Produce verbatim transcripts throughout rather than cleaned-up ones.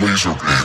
Razorblade.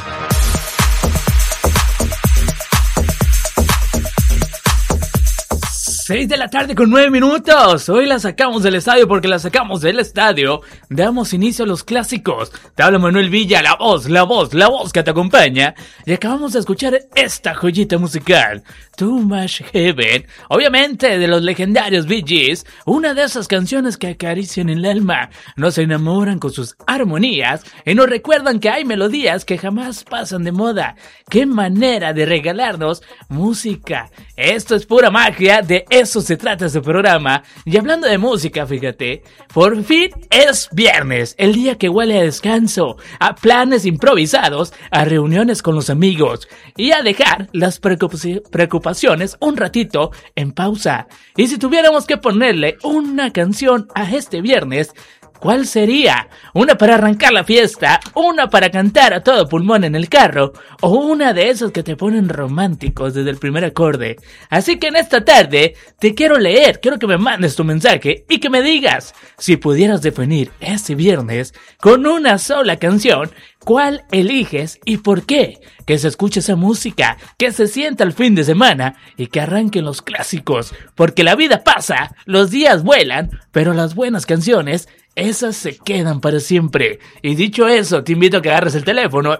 Seis de la tarde con nueve minutos. Hoy la sacamos del estadio porque la sacamos del estadio. Damos inicio a los clásicos. Te habla Manuel Villa, la voz, la voz, la voz que te acompaña. Y acabamos de escuchar esta joyita musical, Too Much Heaven, obviamente de los legendarios Bee Gees. Una de esas canciones que acarician el alma, nos enamoran con sus armonías y nos recuerdan que hay melodías que jamás pasan de moda. Qué manera de regalarnos música. Esto es pura magia, de eso se trata este programa. Y hablando de música, fíjate, por fin es viernes, el día que huele a descanso, a planes improvisados, a reuniones con los amigos y a dejar las preocupaciones preocupaciones un ratito en pausa. Y si tuviéramos que ponerle una canción a este viernes, ¿cuál sería? ¿Una para arrancar la fiesta? ¿Una para cantar a todo pulmón en el carro? ¿O una de esas que te ponen románticos desde el primer acorde? Así que en esta tarde te quiero leer, quiero que me mandes tu mensaje y que me digas, si pudieras definir este viernes con una sola canción, ¿cuál eliges y por qué? Que se escuche esa música, que se sienta el fin de semana y que arranquen los clásicos, porque la vida pasa, los días vuelan, pero las buenas canciones, esas se quedan para siempre. Y dicho eso, te invito a que agarres el teléfono,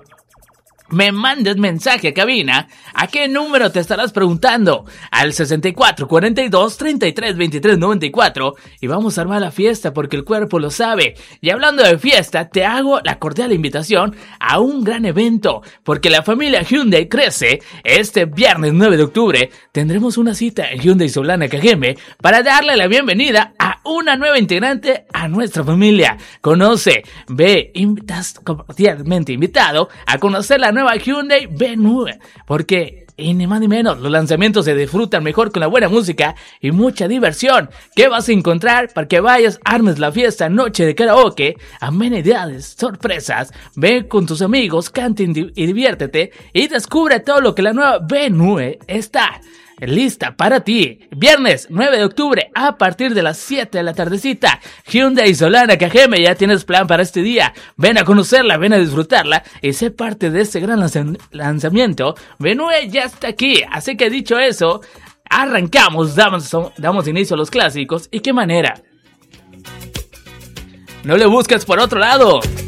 me mandes mensaje a cabina. ¿A qué número te estarás preguntando? Al sesenta y cuatro, cuarenta y dos, treinta y tres, veintitrés, noventa y cuatro. Y vamos a armar la fiesta porque el cuerpo lo sabe. Y hablando de fiesta, te hago la cordial invitación a un gran evento, porque la familia Hyundai crece. Este viernes nueve de octubre tendremos una cita en Hyundai Solana Cajeme para darle la bienvenida a una nueva integrante a nuestra familia. Conoce, ve, estás cordialmente invitado a conocer la nueva Hyundai Venue, porque y ni más ni menos, los lanzamientos se disfrutan mejor con la buena música y mucha diversión. ¿Qué vas a encontrar para que vayas, armes la fiesta, noche de karaoke, amenidades, sorpresas? Ve con tus amigos, cante y diviértete y descubre todo lo que la nueva Venue está lista para ti. Viernes nueve de octubre a partir de las siete de la tardecita. Hyundai Solana Cajeme, ya tienes plan para este día. Ven a conocerla, ven a disfrutarla y sé parte de este gran lanz- lanzamiento. Venue ya está aquí, así que dicho eso, arrancamos, damos, damos inicio a los clásicos. ¿Y qué manera? No le busques por otro lado.